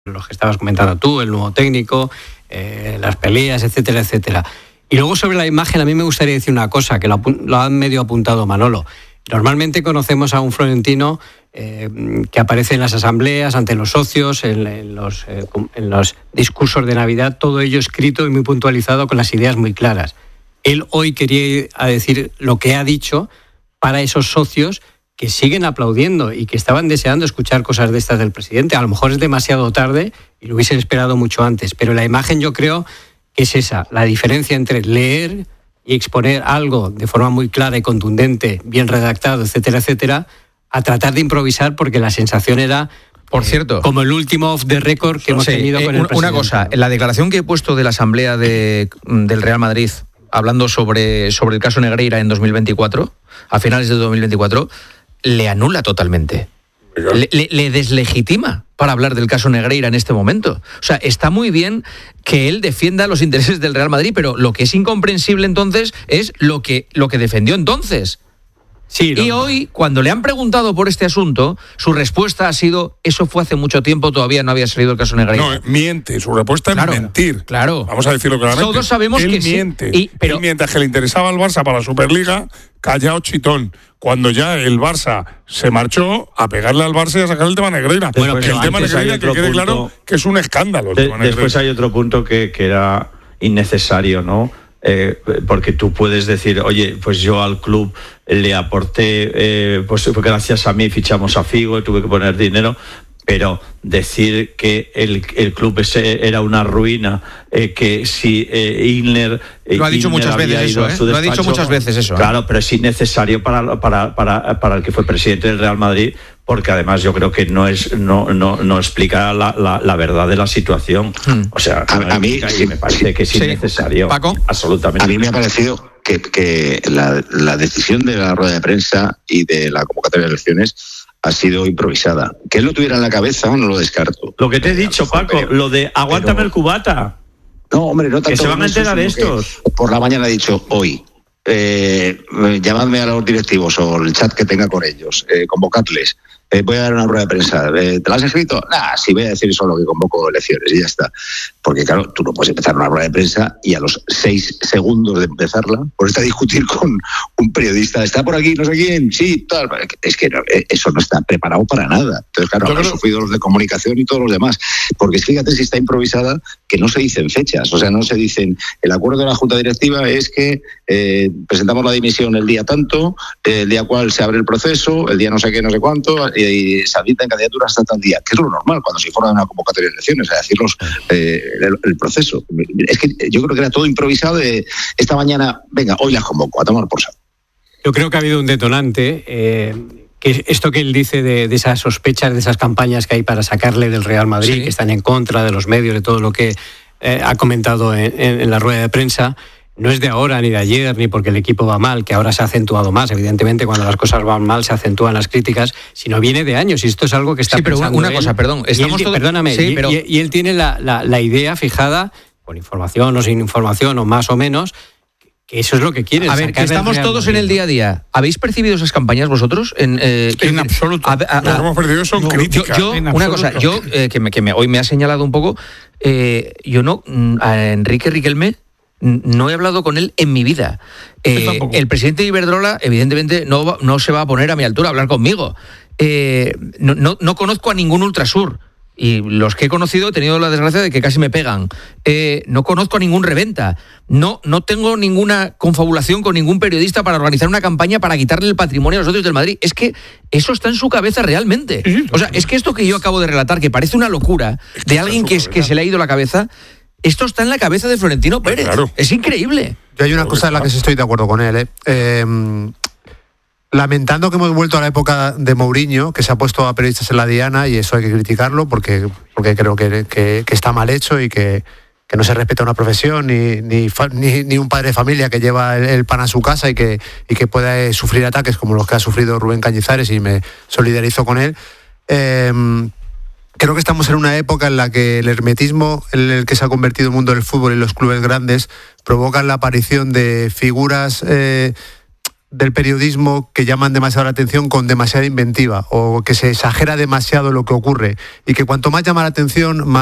los que estabas comentando tú, el nuevo técnico, las peleas, etcétera, etcétera. Y luego sobre la imagen, a mí me gustaría decir una cosa, que lo ha medio apuntado Manolo. Normalmente conocemos a un Florentino que aparece en las asambleas, ante los socios, en los discursos de Navidad, todo ello escrito y muy puntualizado con las ideas muy claras. Él hoy quería ir a decir lo que ha dicho para esos socios que siguen aplaudiendo y que estaban deseando escuchar cosas de estas del presidente. A lo mejor es demasiado tarde y lo hubiesen esperado mucho antes, pero la imagen yo creo que es esa, la diferencia entre leer y exponer algo de forma muy clara y contundente, bien redactado, etcétera, etcétera, a tratar de improvisar, porque la sensación era, por cierto, como el último off the record que hemos tenido con el presidente. Una cosa, la declaración que he puesto de la Asamblea del Real Madrid, hablando sobre el caso Negreira en 2024, a finales de 2024, le anula totalmente. Le deslegitima para hablar del caso Negreira en este momento. O sea, está muy bien que él defienda los intereses del Real Madrid, pero lo que es incomprensible entonces es lo que defendió entonces. Sí, y hoy, cuando le han preguntado por este asunto, su respuesta ha sido: eso fue hace mucho tiempo, todavía no había salido el caso Negreira. No, miente, su respuesta es mentir. Claro. Vamos a decirlo claramente. Todos sabemos él que miente. Sí. Él miente, que le interesaba al Barça para la Superliga, callao chitón. Cuando ya el Barça se marchó a pegarle al Barça y a sacar el tema Negreira. Bueno, el tema Negreira, que quede claro que es un escándalo. Después hay otro punto que era innecesario, ¿no? Porque tú puedes decir, oye, pues yo al club le aporté, pues gracias a mí fichamos a Figo, tuve que poner dinero, pero decir que el club ese era una ruina, que si Ilner lo ha dicho muchas veces eso, lo ha dicho muchas veces eso. Claro, pero es innecesario para el que fue presidente del Real Madrid, porque además yo creo que no explica la verdad de la situación. O sea, a mí sí me parece que es innecesario. Paco, absolutamente. A mí me ha parecido que la decisión de la rueda de prensa y de la convocatoria de elecciones ha sido improvisada. Que él lo tuviera en la cabeza, no lo descarto. Lo que te he dicho, Paco, lo de aguántame el cubata. No, hombre, no tanto. Que se van a enterar estos. Por la mañana ha dicho hoy, llamadme a los directivos o el chat que tenga con ellos, convocadles. Voy a dar una rueda de prensa. ¿Te la has escrito? Sí, voy a decir solo que convoco elecciones y ya está. Porque claro, tú no puedes empezar una rueda de prensa y a los 6 segundos de empezarla ponerte a discutir con un periodista. ¿Está por aquí no sé quién? Sí, tal. Es que eso no está preparado para nada. Entonces, claro, habrán sufrido los de comunicación y todos los demás. Porque fíjate si está improvisada, que no se dicen fechas. O sea, no se dicen, el acuerdo de la Junta Directiva es que presentamos la dimisión el día tanto, el día cual se abre el proceso, el día no sé qué, no sé cuánto, y se habilitan candidaturas hasta tal día, que es lo normal cuando se informa de una convocatoria de elecciones, es decirlos el proceso. Es que yo creo que era todo improvisado de esta mañana, venga, hoy las convoco, a tomar por saco. Yo creo que ha habido un detonante, que esto que él dice de esas sospechas, de esas campañas que hay para sacarle del Real Madrid, sí, que están en contra de los medios, de todo lo que ha comentado en la rueda de prensa. No es de ahora, ni de ayer, ni porque el equipo va mal, que ahora se ha acentuado más. Evidentemente, cuando las cosas van mal, se acentúan las críticas, sino viene de años, y esto es algo que está pensando. Sí, pero una cosa, perdón. Perdóname, sí, y él tiene la idea fijada, con información o sin información, o más o menos, que eso es lo que quiere. A ver, que estamos todos en el día a día. ¿Habéis percibido esas campañas vosotros? En absoluto. Lo que hemos percibido son críticas. Una cosa, que hoy me ha señalado un poco, a Enrique Riquelme no he hablado con él en mi vida. El presidente de Iberdrola, evidentemente, no se va a poner a mi altura a hablar conmigo. No conozco a ningún Ultrasur. Y los que he conocido he tenido la desgracia de que casi me pegan. No conozco a ningún reventa. No tengo ninguna confabulación con ningún periodista para organizar una campaña para quitarle el patrimonio a los socios del Madrid. Es que eso está en su cabeza realmente. O sea, es que esto que yo acabo de relatar, que parece una locura de alguien que se le ha ido la cabeza, esto está en la cabeza de Florentino Pérez. Claro. Es increíble. Yo hay una cosa en la que sí estoy de acuerdo con él. Lamentando que hemos vuelto a la época de Mourinho, que se ha puesto a periodistas en la diana, y eso hay que criticarlo porque creo que está mal hecho y que no se respeta una profesión ni un padre de familia que lleva el pan a su casa y que pueda sufrir ataques como los que ha sufrido Rubén Cañizares, y me solidarizo con él. Creo que estamos en una época en la que el hermetismo en el que se ha convertido el mundo del fútbol y los clubes grandes provocan la aparición de figuras del periodismo que llaman demasiado la atención con demasiada inventiva, o que se exagera demasiado lo que ocurre, y que cuanto más llama la atención, más